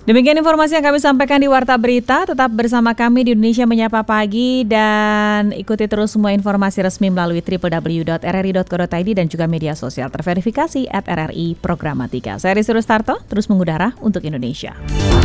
Demikian informasi yang kami sampaikan di Warta Berita. Tetap bersama kami di Indonesia Menyapa Pagi dan ikuti terus semua informasi resmi melalui www.rri.co.id dan juga media sosial terverifikasi @RRI Programatika. Saya Rizky Rustarto, terus mengudara untuk Indonesia.